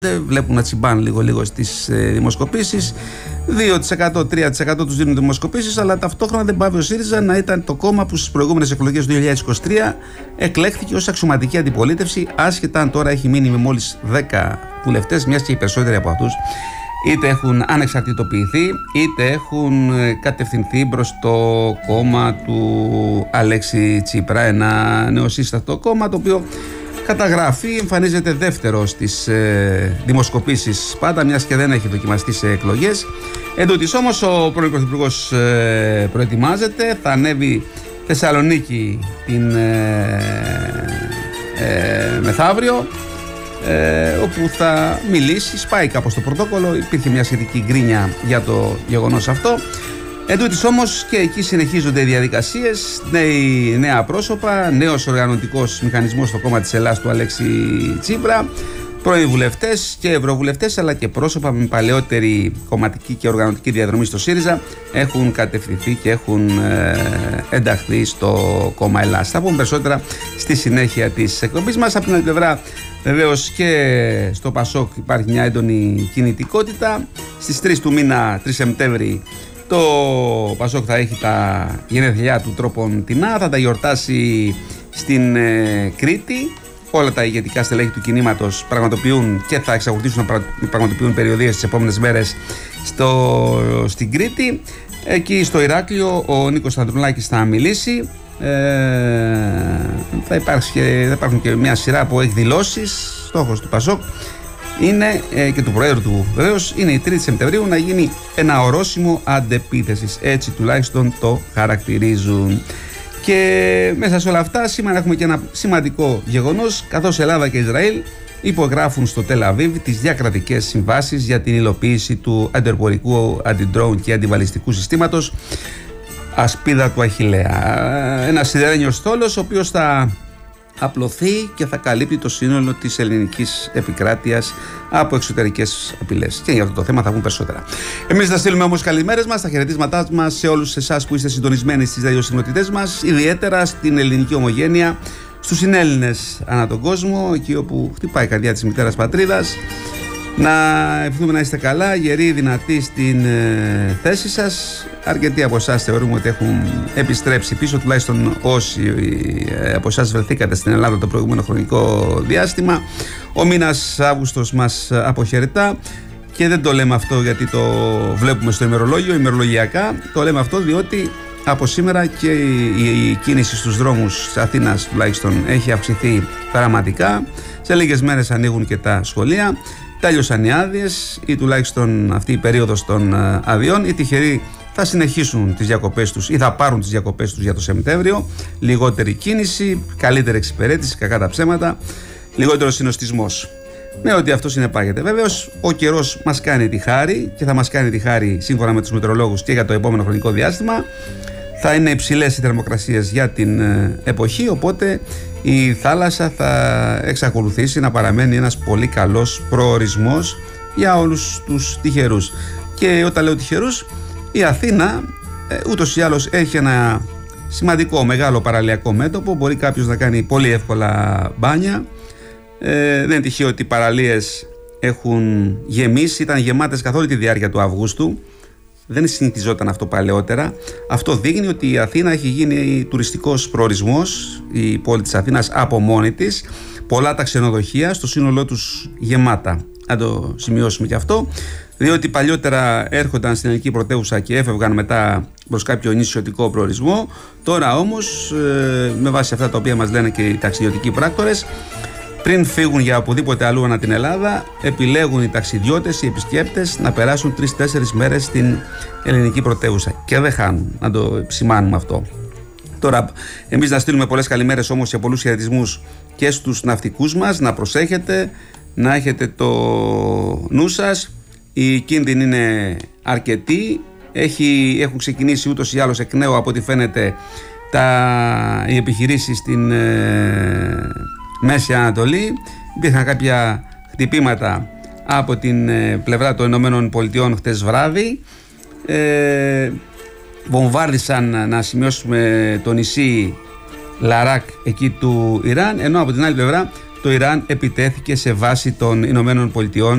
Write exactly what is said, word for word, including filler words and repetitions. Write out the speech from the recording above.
Βλέπουν να τσιμπάνε λίγο-λίγο στις ε, δημοσκοπήσεις. δύο τοις εκατό, τρία τοις εκατό τους δίνουν δημοσκοπήσεις, αλλά ταυτόχρονα δεν πάβει ο ΣΥΡΙΖΑ να ήταν το κόμμα που στις προηγούμενες εκλογές του δύο χιλιάδες είκοσι τρία εκλέχθηκε ως αξιωματική αντιπολίτευση, άσχετα αν τώρα έχει μείνει με μόλις δέκα βουλευτές, μιας και οι περισσότεροι από αυτούς είτε έχουν ανεξαρτητοποιηθεί, είτε έχουν κατευθυνθεί προς το κόμμα του Αλέξη Τσίπρα, ένα νεοσύστατο κόμμα το οποίο καταγράφει, εμφανίζεται δεύτερο στις ε, δημοσκοπήσεις πάντα, μιας και δεν έχει δοκιμαστεί σε εκλογές. Εν τούτοις όμως ο πρώην Πρωθυπουργός ε, προετοιμάζεται, θα ανέβει Θεσσαλονίκη την ε, ε, μεθαύριο, ε, όπου θα μιλήσει, σπάει κάπως το πρωτόκολλο, υπήρχε μια σχετική γκρίνια για το γεγονός αυτό. Εν τούτοις όμως και εκεί συνεχίζονται οι διαδικασίες, νέοι, νέα πρόσωπα, νέος οργανωτικός μηχανισμός στο κόμμα της Ελλάδας του Αλέξη Τσίπρα, πρώην βουλευτές και ευρωβουλευτές, αλλά και πρόσωπα με παλαιότερη κομματική και οργανωτική διαδρομή στο ΣΥΡΙΖΑ έχουν κατευθυνθεί και έχουν ε, ενταχθεί στο κόμμα Ελλάδας. Θα πούμε περισσότερα στη συνέχεια της εκπομπής μας. Από την άλλη πλευρά, βεβαίως και στο ΠΑΣΟΚ υπάρχει μια έντονη κινητικότητα. Στις τρεις του μήνα, τρεις Σεπτέμβρη, το ΠΑΣΟΚ θα έχει τα γενέθλιά του τρόποντινά, θα τα γιορτάσει στην ε, Κρήτη. Όλα τα ηγετικά στελέχη του κινήματος πραγματοποιούν και θα εξακολουθήσουν να πραγματοποιούν περιοδίες τις επόμενες μέρες στο, στην Κρήτη. Εκεί στο Ηράκλειο ο Νίκος Ανδρουλάκης θα μιλήσει. Ε, θα, υπάρξει, θα υπάρχουν και μια σειρά από εκδηλώσεις. Στόχος του ΠΑΣΟΚ είναι, ε, και του Προέδρου του βεβαίως, είναι η τρίτη Σεπτεμβρίου να γίνει ένα ορόσημο αντεπίθεσης. Έτσι τουλάχιστον το χαρακτηρίζουν. Και μέσα σε όλα αυτά σήμερα έχουμε και ένα σημαντικό γεγονός, καθώς Ελλάδα και Ισραήλ υπογράφουν στο Τελ Αβίβ τις διακρατικές συμβάσεις για την υλοποίηση του αντιεροπορικού, αντιντρόουν και αντιβαλιστικού συστήματος Ασπίδα του Αχιλλέα. Ένα σιδερένιος στόλος ο οποίος θα απλωθεί και θα καλύπτει το σύνολο της ελληνικής επικράτειας από εξωτερικές απειλές. Και για αυτό το θέμα θα πούμε περισσότερα. Εμείς θα στείλουμε όμως καλημέρες μας, τα χαιρετίσματά μας σε όλους εσάς που είστε συντονισμένοι στις ραδιοσυχνότητές μας, ιδιαίτερα στην ελληνική ομογένεια, στους συνέλληνες ανά τον κόσμο, εκεί όπου χτυπάει η καρδιά της μητέρας πατρίδας. Να ευχηθούμε να είστε καλά, γεροί, δυνατοί στην ε, θέση σας. Αρκετοί από εσάς θεωρούμε ότι έχουν επιστρέψει πίσω, τουλάχιστον όσοι ε, από εσάς βρεθήκατε στην Ελλάδα το προηγούμενο χρονικό διάστημα. Ο μήνας Αύγουστος μας αποχαιρετά και δεν το λέμε αυτό γιατί το βλέπουμε στο ημερολόγιο, ημερολογιακά. Το λέμε αυτό διότι από σήμερα και η, η κίνηση στους δρόμους της Αθήνας τουλάχιστον έχει αυξηθεί δραματικά. Σε λίγες μέρες ανοίγουν και τα σχολεία. Τέλειωσαν οι άδειες ή τουλάχιστον αυτή η περίοδος των αδειών. Οι τυχεροί θα συνεχίσουν τις διακοπές τους ή θα πάρουν τις διακοπές τους για το Σεπτέμβριο. Λιγότερη κίνηση, καλύτερη εξυπηρέτηση, κακά τα ψέματα, λιγότερο συνοστισμός. Με ό,τι αυτό συνεπάγεται. Βέβαιως, ο καιρός μας κάνει τη χάρη και θα μας κάνει τη χάρη σύμφωνα με τους μετεωρολόγους και για το επόμενο χρονικό διάστημα. Θα είναι υψηλές οι θερμοκρασίες για την εποχή, οπότε η θάλασσα θα εξακολουθήσει να παραμένει ένας πολύ καλός προορισμός για όλους τους τυχερούς. Και όταν λέω τυχερούς, η Αθήνα ούτως ή άλλως έχει ένα σημαντικό μεγάλο παραλιακό μέτωπο, μπορεί κάποιος να κάνει πολύ εύκολα μπάνια. Ε, δεν είναι τυχαίο ότι οι παραλίες έχουν γεμίσει, ήταν γεμάτες καθ' όλη τη διάρκεια του Αυγούστου. Δεν συνηθιζόταν αυτό παλαιότερα. Αυτό δείχνει ότι η Αθήνα έχει γίνει τουριστικός προορισμός, η πόλη της Αθήνας από μόνη της. Πολλά τα ξενοδοχεία, στο σύνολό τους γεμάτα. Να το σημειώσουμε και αυτό. Διότι παλιότερα έρχονταν στην ελληνική πρωτεύουσα και έφευγαν μετά προς κάποιο νησιωτικό προορισμό. Τώρα όμως, με βάση αυτά τα οποία μας λένε και οι ταξιδιωτικοί πράκτορες, πριν φύγουν για οπουδήποτε αλλού ανά την Ελλάδα, επιλέγουν οι ταξιδιώτες, οι επισκέπτες να περάσουν τρεις-τέσσερις μέρες στην ελληνική πρωτεύουσα και δεν χάνουν, να το επισημάνουμε αυτό. Τώρα, εμείς να στείλουμε πολλές καλημέρες όμως και πολλούς χαιρετισμούς και στους ναυτικούς μας, να προσέχετε, να έχετε το νου σας. Οι κίνδυνοι είναι αρκετοί, Έχει, έχουν ξεκινήσει ούτως ή άλλως εκ νέου από ό,τι φαίνεται τα, οι επιχειρήσεις στην ε, Μέση Ανατολή. Υπήρχαν κάποια χτυπήματα από την ε, πλευρά των Ηνωμένων Πολιτειών χτες βράδυ. Ε, βομβάρδισαν, να σημειώσουμε, το νησί Λαράκ εκεί του Ιράν, ενώ από την άλλη πλευρά το Ιράν επιτέθηκε σε βάση των Ηνωμένων Πολιτειών